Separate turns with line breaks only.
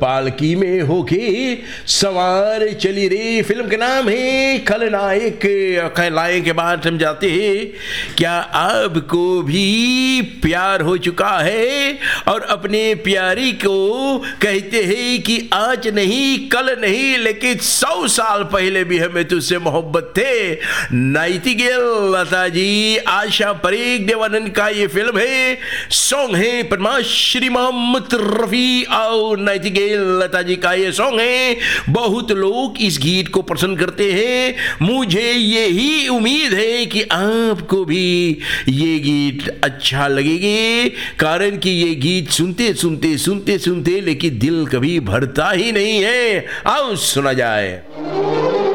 पालकी में होके सवार चली रे। फिल्म का नाम है खलनायक। खलनायक के बाद समझाते हैं क्या आपको भी प्यार हो चुका है और अपने प्यारी को कहते हैं कि आज नहीं कल नहीं लेकिन 100 साल पहले भी हमें तुझसे मोहब्बत थे। नाइटिंगेल लता जी, आशा परेख, देवानंद का ये फिल्म है। सॉन्ग है पद्मश्री मोहम्मद रफी और नाइटिंगेल लता जी का ये सॉन्ग है। बहुत लोग इस गीत को पसंद करते हैं। मुझे यही उम्मीद है कि आपको भी ये गीत अच्छा लगेगा, कारण कि ये गीत सुनते सुनते सुनते सुनते लेकिन दिल कभी भरता ही नहीं है। आओ सुना जाए।